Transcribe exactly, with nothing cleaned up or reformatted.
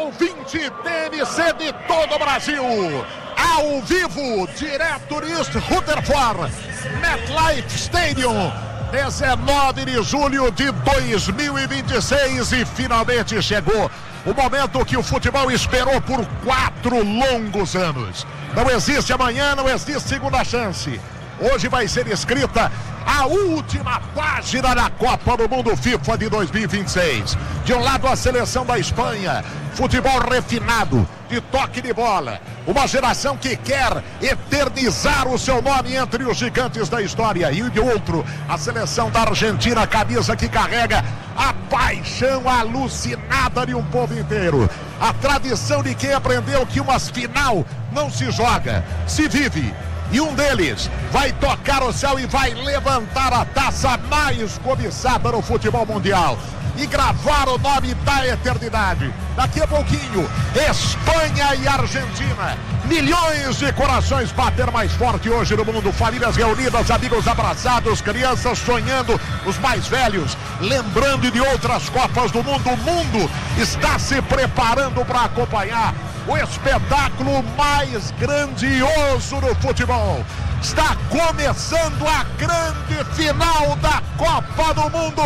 ouvinte T N C de todo o Brasil, ao vivo, direto de Rutherford, MetLife Stadium, dezenove de julho de dois mil e vinte e seis, e finalmente chegou o momento que o futebol esperou por quatro longos anos. Não existe amanhã, não existe segunda chance. Hoje vai ser escrita a última página da Copa do Mundo FIFA de dois mil e vinte e seis. De um lado, a seleção da Espanha, futebol refinado, de toque de bola. Uma geração que quer eternizar o seu nome entre os gigantes da história. E de outro, a seleção da Argentina, a camisa que carrega a paixão alucinada de um povo inteiro. A tradição de quem aprendeu que uma final não se joga, se vive. E um deles vai tocar o céu e vai levantar a taça mais cobiçada no futebol mundial e gravar o nome da eternidade. Daqui a pouquinho, Espanha e Argentina. Milhões de corações bater mais forte hoje no mundo. Famílias reunidas, amigos abraçados, crianças sonhando, os mais velhos lembrando de outras Copas do Mundo. O mundo está se preparando para acompanhar o espetáculo mais grandioso do futebol. Está começando a grande final da Copa do Mundo.